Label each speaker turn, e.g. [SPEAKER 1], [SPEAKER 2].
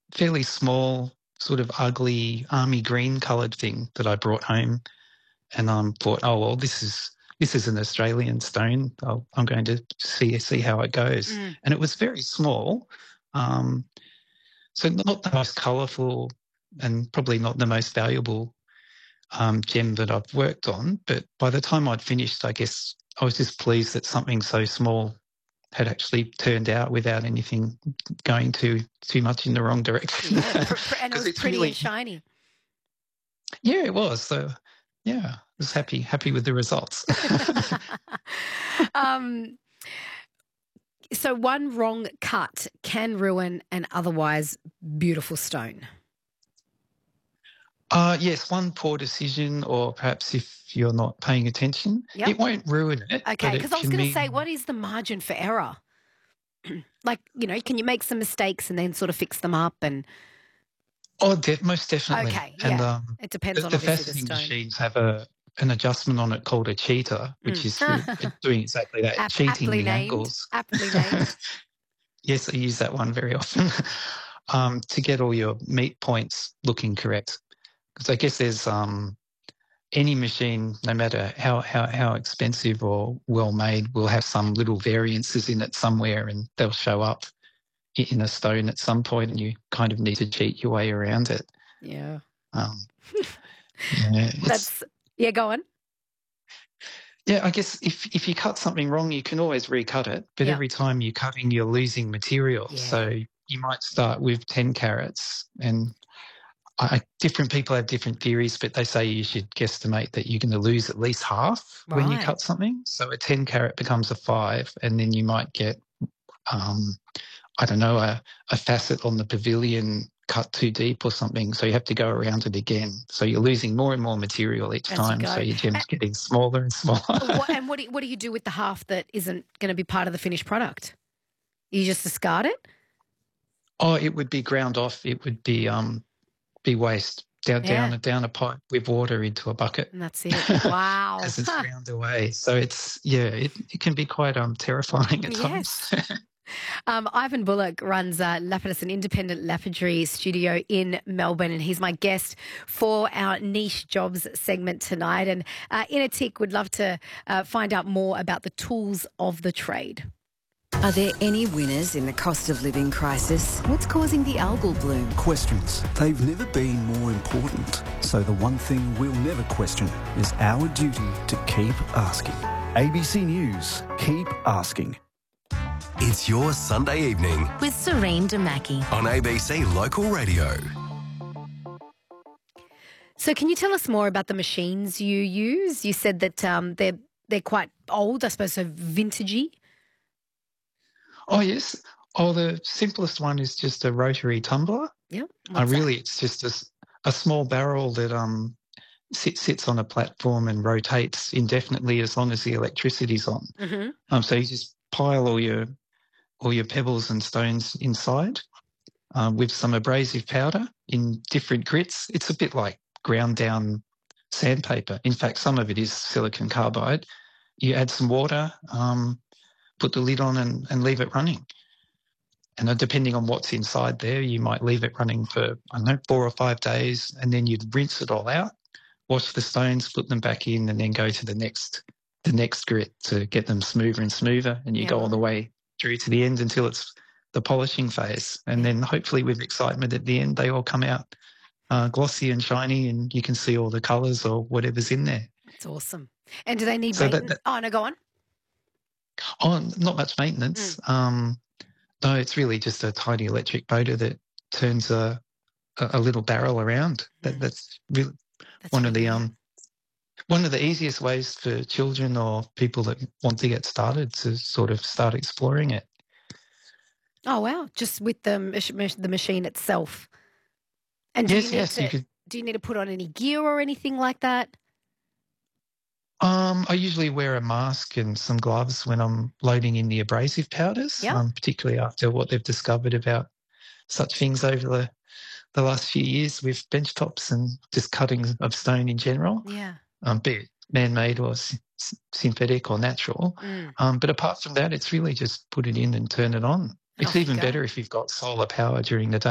[SPEAKER 1] fairly small, sort of ugly army green coloured thing that I brought home, and thought, oh well, this is an Australian stone. I'm going to see how it goes.
[SPEAKER 2] Mm.
[SPEAKER 1] And it was very small, so not the most colourful and probably not the most valuable gem that I've worked on. But by the time I'd finished, I guess I was just pleased that something so small had actually turned out without anything going too much in the wrong direction.
[SPEAKER 2] Yeah, and it was pretty
[SPEAKER 1] really,
[SPEAKER 2] and shiny.
[SPEAKER 1] Yeah, it was. So, yeah, I was happy with the results.
[SPEAKER 2] So one wrong cut can ruin an otherwise beautiful stone.
[SPEAKER 1] Yes, one poor decision, or perhaps if you're not paying attention,
[SPEAKER 2] Yep.
[SPEAKER 1] it won't ruin it.
[SPEAKER 2] Okay, because I was going to say, what is the margin for error? Like, can you make some mistakes and then sort of fix them up? And
[SPEAKER 1] most definitely.
[SPEAKER 2] Okay,
[SPEAKER 1] And
[SPEAKER 2] yeah. It depends on
[SPEAKER 1] the
[SPEAKER 2] obviously the
[SPEAKER 1] faceting
[SPEAKER 2] stone.
[SPEAKER 1] machines have an adjustment on it called a cheater, which is doing exactly that, cheating
[SPEAKER 2] aptly
[SPEAKER 1] the
[SPEAKER 2] named.
[SPEAKER 1] angles.
[SPEAKER 2] Aptly named.
[SPEAKER 1] Yes, I use that one very often to get all your meet points looking correct. Because I guess there's any machine, no matter how expensive or well made, will have some little variances in it somewhere, and they'll show up in a stone at some point, and you kind of need to cheat your way around it.
[SPEAKER 2] Yeah.
[SPEAKER 1] Yeah,
[SPEAKER 2] go on.
[SPEAKER 1] Yeah, I guess if you cut something wrong, you can always recut it, but every time you're cutting, you're losing material.
[SPEAKER 2] Yeah.
[SPEAKER 1] So you might start with 10 carats, and different people have different theories, but they say you should guesstimate that you're going to lose at least half when you cut something. So a 10 carat becomes a 5, and then you might get, I don't know, a facet on the pavilion cut too deep or something, so you have to go around it again. So you're losing more and more material each time, so your gem's getting smaller and smaller.
[SPEAKER 2] And what do you do with the half that isn't going to be part of the finished product? You just discard it?
[SPEAKER 1] Oh, it would be ground off. It would be waste down a pipe with water into a bucket.
[SPEAKER 2] And that's it. Wow.
[SPEAKER 1] As it's ground away. So it can be quite terrifying at times.
[SPEAKER 2] Ivan Bullock runs Lapidus, an independent lapidary studio in Melbourne, and he's my guest for our Niche Jobs segment tonight. And in a tick, would love to find out more about the tools of the trade.
[SPEAKER 3] Are there any winners in the cost of living crisis? What's causing the algal bloom?
[SPEAKER 4] Questions. They've never been more important. So the one thing we'll never question is our duty to keep asking. ABC News, keep asking.
[SPEAKER 5] It's your Sunday evening
[SPEAKER 6] with Serene Damaki
[SPEAKER 5] on ABC Local Radio.
[SPEAKER 2] So can you tell us more about the machines you use? You said that they're quite old, I suppose, so vintagey.
[SPEAKER 1] Oh, yes. Oh, the simplest one is just a rotary tumbler.
[SPEAKER 2] Yeah.
[SPEAKER 1] Really, it's just a small barrel that sits on a platform and rotates indefinitely as long as the electricity's on.
[SPEAKER 2] Mm-hmm.
[SPEAKER 1] So you just pile all your pebbles and stones inside with some abrasive powder in different grits. It's a bit like ground down sandpaper. In fact, some of it is silicon carbide. You add some water, put the lid on and leave it running. And depending on what's inside there, you might leave it running for, 4 or 5 days, and then you'd rinse it all out, wash the stones, put them back in, and then go to the next grit to get them smoother and smoother, and you go all the way through to the end until it's the polishing phase. And then hopefully with excitement at the end, they all come out glossy and shiny, and you can see all the colours or whatever's in there.
[SPEAKER 2] That's awesome. And do they need maintenance? No, go on.
[SPEAKER 1] Oh, not much maintenance. No, it's really just a tiny electric motor that turns a little barrel around. That's really one of the easiest ways for children or people that want to get started to sort of start exploring it.
[SPEAKER 2] Oh wow! Just with the machine itself. And do you need to put on any gear or anything like that?
[SPEAKER 1] I usually wear a mask and some gloves when I'm loading in the abrasive powders, particularly after what they've discovered about such things over the last few years with bench tops and just cutting of stone in general.
[SPEAKER 2] Yeah.
[SPEAKER 1] Be it man-made or synthetic or natural. But apart from that, it's really just put it in and turn it on. It's even better if you've got solar power during the day.